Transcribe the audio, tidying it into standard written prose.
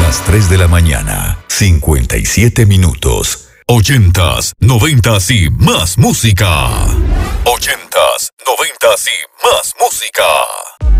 las 3 de la mañana, 57 minutos. 80s, 90s y más música. 80s, 90s y más música.